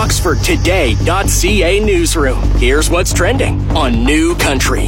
OxfordToday.ca newsroom. Here's what's trending on New Country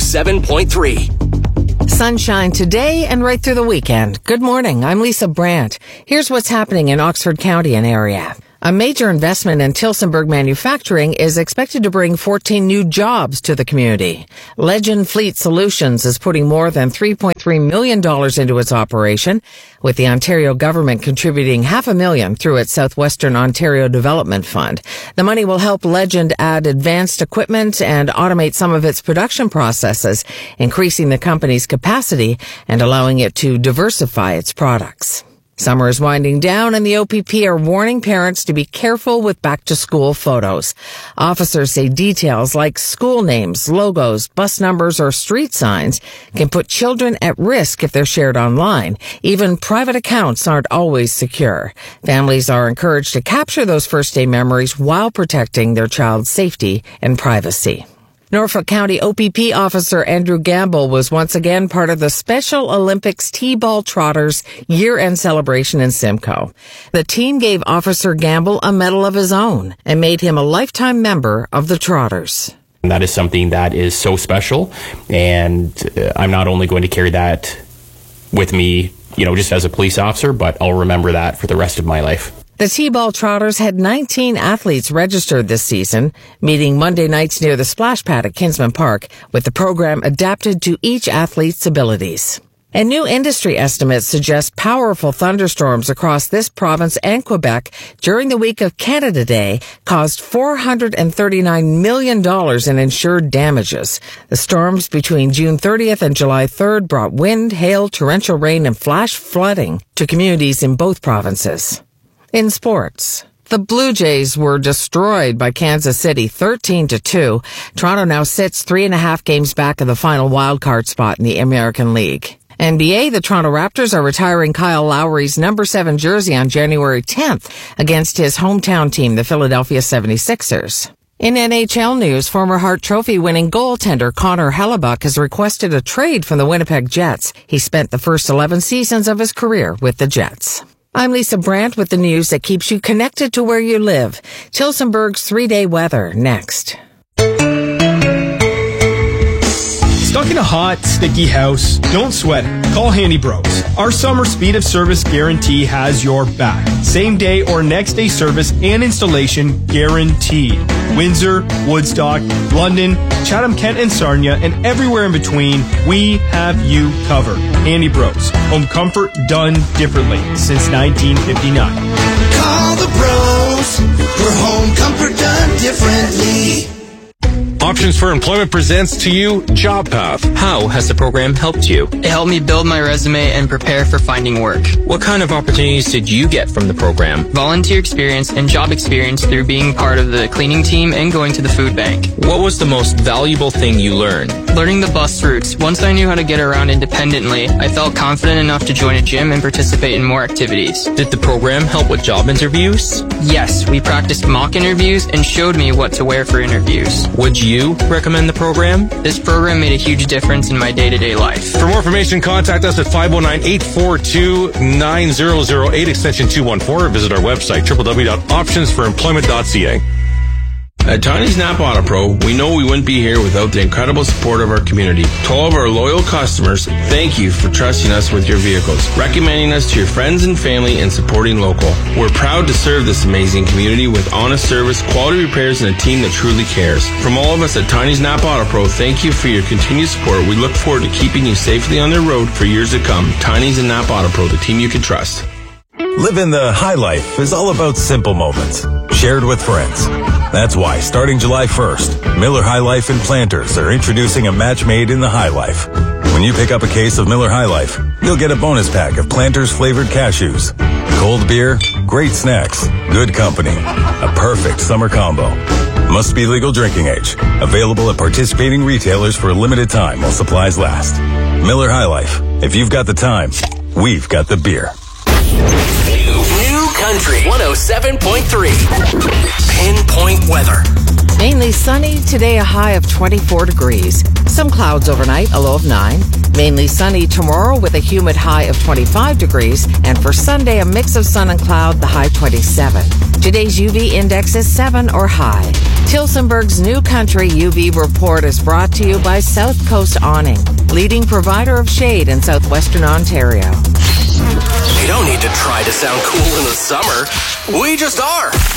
107.3. Sunshine today and right through the weekend. Good morning. I'm Lisa Brandt. Here's what's happening in Oxford County and area. A major investment in Tillsonburg Manufacturing is expected to bring 14 new jobs to the community. Legend Fleet Solutions is putting more than $3.3 million into its operation, with the Ontario government contributing $500,000 through its Southwestern Ontario Development Fund. The money will help Legend add advanced equipment and automate some of its production processes, increasing the company's capacity and allowing it to diversify its products. Summer is winding down, and the OPP are warning parents to be careful with back-to-school photos. Officers say details like school names, logos, bus numbers, or street signs can put children at risk if they're shared online. Even private accounts aren't always secure. Families are encouraged to capture those first-day memories while protecting their child's safety and privacy. Norfolk County OPP officer Andrew Gamble was once again part of the Special Olympics T-ball trotters year-end celebration in Simcoe. The team gave Officer Gamble a medal of his own and made him a lifetime member of the trotters. And that is something that is so special, and I'm not only going to carry that with me, just as a police officer, but I'll remember that for the rest of my life. The T-ball trotters had 19 athletes registered this season, meeting Monday nights near the splash pad at Kinsman Park, with the program adapted to each athlete's abilities. And new industry estimates suggest powerful thunderstorms across this province and Quebec during the week of Canada Day caused $439 million in insured damages. The storms between June 30th and July 3rd brought wind, hail, torrential rain, and flash flooding to communities in both provinces. In sports, the Blue Jays were destroyed by Kansas City 13-2. Toronto now sits 3.5 games back of the final wildcard spot in the American League. NBA, the Toronto Raptors are retiring Kyle Lowry's number 7 jersey on January 10th against his hometown team, the Philadelphia 76ers. In NHL news, former Hart Trophy winning goaltender Connor Hellebuyck has requested a trade from the Winnipeg Jets. He spent the first 11 seasons of his career with the Jets. I'm Lisa Brandt with the news that keeps you connected to where you live. Tillsonburg's 3-day weather next. Stuck in a hot, sticky house? Don't sweat it. Call Handy Bros. Our summer speed of service guarantee has your back. Same day or next day service and installation guaranteed. Windsor, Woodstock, London, Chatham, Kent, and Sarnia, and everywhere in between, we have you covered. Handy Bros. Home comfort done differently since 1959. Call the bros for home comfort done differently. Options for Employment presents to you Job Path. How has the program helped you? It helped me build my resume and prepare for finding work. What kind of opportunities did you get from the program? Volunteer experience and job experience through being part of the cleaning team and going to the food bank. What was the most valuable thing you learned? Learning the bus routes. Once I knew how to get around independently, I felt confident enough to join a gym and participate in more activities. Did the program help with job interviews? Yes, we practiced mock interviews and showed me what to wear for interviews. Would you recommend the program? This program made a huge difference in my day-to-day life. For more information, contact us at 509-842-9008, extension 214, or visit our website, www.optionsforemployment.ca. At Tiny's Napa Auto Pro, we know we wouldn't be here without the incredible support of our community. To all of our loyal customers, thank you for trusting us with your vehicles, recommending us to your friends and family, and supporting local. We're proud to serve this amazing community with honest service, quality repairs, and a team that truly cares. From all of us at Tiny's Napa Auto Pro, thank you for your continued support. We look forward to keeping you safely on the road for years to come. Tiny's and Napa Auto Pro, the team you can trust. Living the high life is all about simple moments, shared with friends. That's why, starting July 1st, Miller High Life and Planters are introducing a match made in the High Life. When you pick up a case of Miller High Life, you'll get a bonus pack of Planters flavored cashews. Cold beer, great snacks, good company. A perfect summer combo. Must be legal drinking age. Available at participating retailers for a limited time while supplies last. Miller High Life. If you've got the time, we've got the beer. New Country 107.3. Pinpoint weather. Mainly sunny, today a high of 24 degrees. Some clouds overnight, a low of 9. Mainly sunny tomorrow with a humid high of 25 degrees. And for Sunday, a mix of sun and cloud, the high 27. Today's UV index is 7 or high. Tillsonburg's New Country UV report is brought to you by South Coast Awning, leading provider of shade in southwestern Ontario. You don't need to try to sound cool in the summer. We just are.